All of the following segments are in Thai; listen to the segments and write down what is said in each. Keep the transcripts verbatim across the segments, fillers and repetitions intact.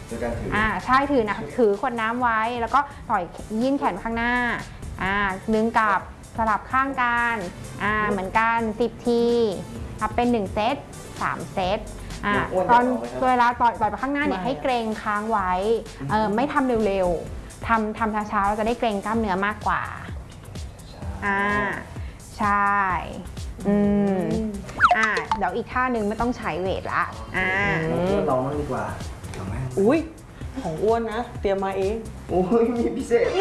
โดยการถืออ่าใช่ถือนะถือขวดน้ำไว้แล้วก็ปล่อยยื่นแขนข้างหน้าอ่าดึงกลับสลับข้างกันอ่าเหมือนกันสิบทีทำเป็นหนึ่งเซตสามเซตอ่าตอนเวลาต่อยต่อยไปข้างหน้าเนี่ยให้เกรงค้างไว้เออไม่ทำเร็วๆทำทำช้าๆเราจะได้เกรงกล้ามเนื้อมากกว่าอ่าใช่อืมอ่าเดี๋ยวอีกท่าหนึ่งไม่ต้องใช้เวทละอ่าลองมั่งดีกว่าลองไหมอุ้ยของอ้วนนะเตรียมมาเองโอ้ยมีพิเศษ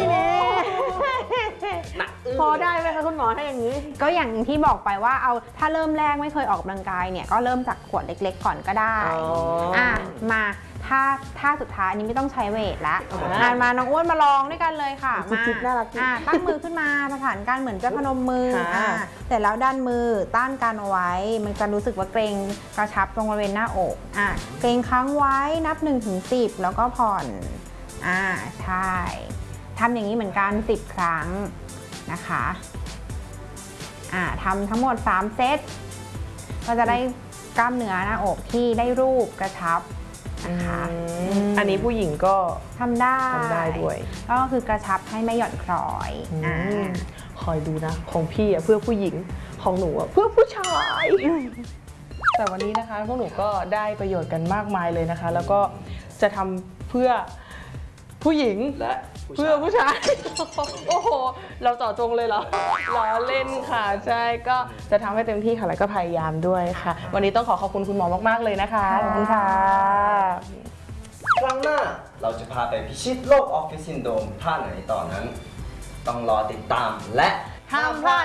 พอได้ไหมคะคุณหมอถ้าอย่างนี้ก็อย่างที่บอกไปว่าเอาถ้าเริ่มแรกไม่เคยออกกำลังกายเนี่ยก็เริ่มจากขวดเล็กๆก่อนก็ได้อ่ะมาถ้าถ้าสุดท้ายอันนี้ไม่ต้องใช้เวทแล้วอ่ะมาน้องอ้วนมาลองด้วยกันเลยค่ะมาอ่ะตั้งมือขึ้นมาประสานกันเหมือนจะพนมมืออ่ะแต่แล้วด้านมือต้านกันเอาไว้มันจะรู้สึกว่าเกร็งกระชับตรงบริเวณหน้าอกอ่ะเกร็งค้างไว้นับหนึ่งถึงสิบแล้วก็ผ่อนอ่าใช่ทำอย่างนี้เหมือนกันสิบครั้งนะคะอ่าทำทั้งหมดสามเซตก็จะได้กล้ามเนื้อหน้าอกที่ได้รูปกระชับนะคะอันนี้ผู้หญิงก็ทำได้ทำได้ด้วยก็คือกระชับให้ไม่หย่อนคล้อยอ่าคอยดูนะของพี่อ่ะเพื่อผู้หญิงของหนูอ่ะเพื่อผู้ชายแต่วันนี้นะคะพวกหนูก็ได้ประโยชน์กันมากมายเลยนะคะแล้วก็จะทำเพื่อผู้หญิงและเพื่อผู้ชายโอ้โหเราเจาะจงเลยเหรอล้อเล่นค่ะใช่ก็จะทำให้เต็มที่ค่ะแล้วก็พยายามด้วยค่ะวันนี้ต้องขอขอบคุณคุณหมอมากๆเลยนะคะขอบคุณค่ะครั้งหน้าเราจะพาไปพิชิตโรคออฟฟิศซินโดรมท่าไหนต่อนนั้นต้องรอติดตามและห้ามพลาด